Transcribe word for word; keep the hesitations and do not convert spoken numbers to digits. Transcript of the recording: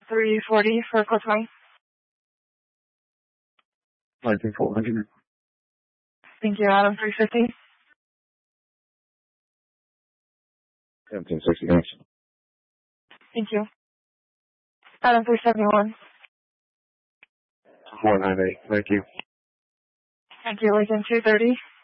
three forty for Cliffline. nineteen four hundred. Thank you, Adam three fifty. seventeen sixty-six. Thank you. Adam three seventy-one. four ninety-eight. Thank you. Thank you, Lincoln two thirty.